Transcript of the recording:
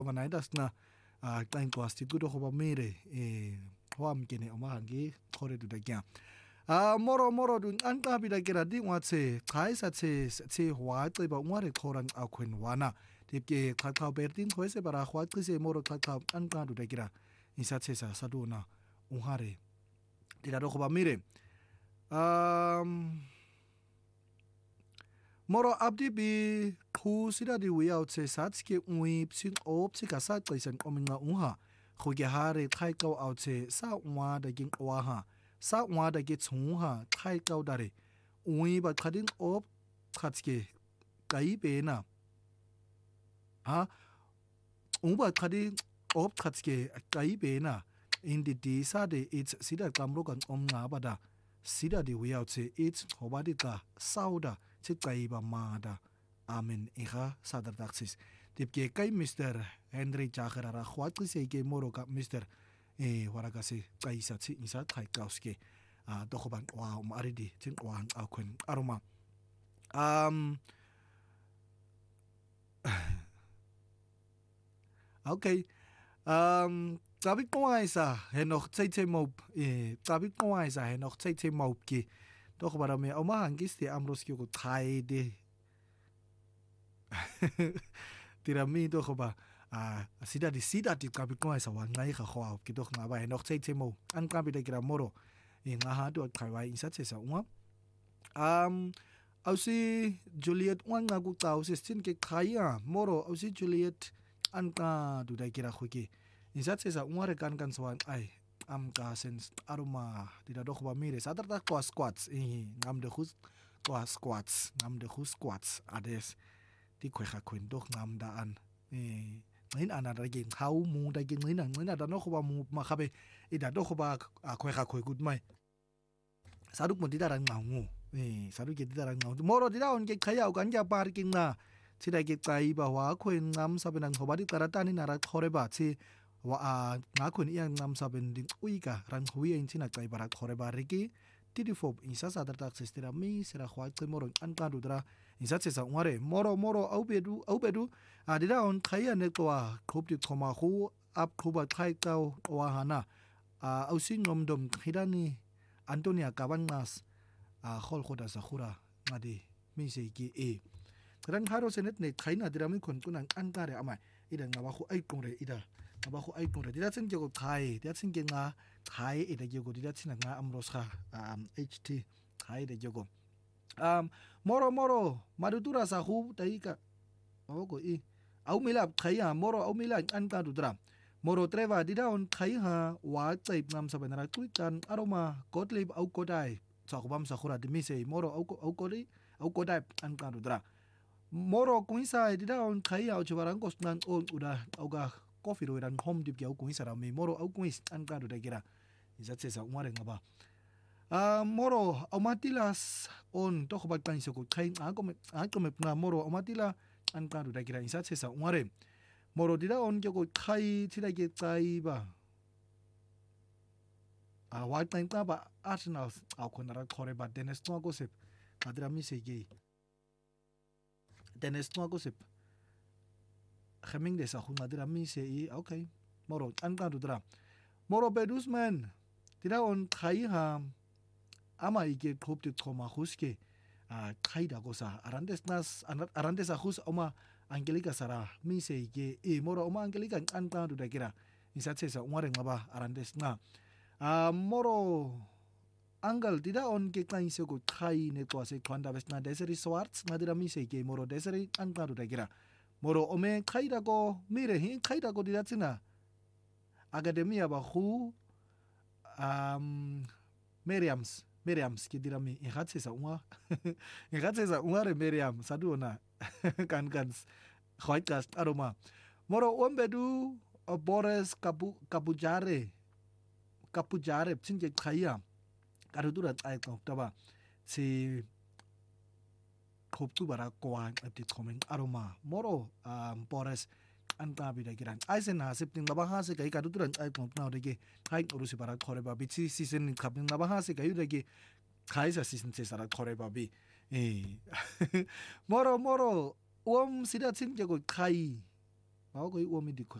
vanai das na tlain plastic gudo hoba mere hoam kene omahangi khore du dagya moro dun anta bi dagira di watse khai sa che hwa tse ba ngware khoran akhwen wana tipke khakha bertin khoise bara khwa tse moro khakha anta du dagira isa che sa saduna unhare dira do hoba mere moro abdi bi khu sida di wi out se satske ui psin op sika sa tsaisen ominga unha khoge hare khai kau out se sa unwa da ging wa ha sa unwa da ge chu ha khai kau dare ui ba khadin op khatske kai be na ha uba khadin op khatske kai be na indi di sa de it's sida kamro kan omnga bada sida di wi out se it's hobadi ka sauda chikai ba mada amen iha sadar taxis tipke kai Mr. Henry Chakara khwatli se ke moro ka Mr. Waraka se kai sa chi isa thai kauske to khoban wa maridi tin wa akwen aroma okay tabi kwaisa henoch tsaitse mob tabi kwaisa henoch tsaitse mob ki to khobara me oma hangiste amros ki ko thai de tirami to khoba sida di kabi kwaisa wa ngai kha khwa ki to ngaba henoch tsaitse mo an kabi de kira moro nga ha do thai insa tse sa unga ausi Juliet wan nga ku tau se stin ke khaya moro ausi Juliet an ka du da kira khoki insa tse sa unga re kan swan ai am ka sense aroma dida do khoba mire sadar ta squats ngam de khus ngam de khus squats ades ti khwe kha khwin do ngam da an ngin ana da ge khau mu da ge ngina da no khoba mu ma khabe ida do khoba khwe kha khwe gut mai saduk mo dida ran ngawu saduk ge dida ran ngawu moro dida on ge khaya u kan ja par king na sida ge tai ba wa khwen ngam sabenang khoba di karata ni na ra khore ba chi wa nga khun yang ngam saben din uika ran hui in china kai bara khore ba riki tidifop insa sadar tak sistera mi sera khwa tse moro an ka dudra insa tse sa ngare moro au bedu adida on khaya ne to khop ti thoma khu ap khoba khai kau wa hana au sin ngom dom khidani Antonia Cabanas khol khoda sa khura ngadi mi se ki ran haro senet ne khaina dirami khon kunan an ka re amai ida ngaba khu ai kongre ida ngaba khu ai kongre dida chen go khai dia chen ge nga khai ida ge go dida chen nga amros kha ht khai de go moro madudura sa khu dai ka go au milap khaya moro au mila an ka dudra moro treva dida on khai ha wa chai ngam sa benara tuikan aroma godlib au kodai chakbam sa khura dimi se moro au kodai an ka dudra moro kuisa dida on khai au chubarang kosnan on uda auga coffee ro ran home dip au kuisa ra me moro au kuis an ka dudra gira izat se sa ngare ngaba moro amatilas on to khobat kan se ko khai a ko me na moro amatila an ka dudra gira izat se sa ngare moro dida on ge ko khai thira ge chai ba wa tan ta ba Arsenal au konara khore ba Dennis to ko se kadra mi se ge Dennis to ko se kheming de sa khu ngadra mi se okay moro an ka dudra moro bedusman dida on khai ha ama ige khop ti thoma khuske khai da ko sa arandes a khus oma Angelica Sara mi se ge moro oma Angelica an ta du da kira insa se sa ngare ngaba arandes na moro angal dida on ke kan se ko khai ne to se khanda besna deseri swarts ngadira mi se ge moro deseri an ta du da kira moro ome khai da ko mire hi khai da ko dida china academia ba khu Miriam's ki dirami ihatse sa unga re Miriam saduna kan khwaitas aroma moro ombedu Boris kapujare chinge khaya karudura ai taba si khoptu bara kwang ati komen aroma moro Boris anta bi da kiran aisen ha septing baba ha se kai karuduran ai kom na de hai urusi bara khore ba bichi season khapin baba ha se kai de ge khai sa season se sara khore ba bi moro sida chin ge go khai ba go i omi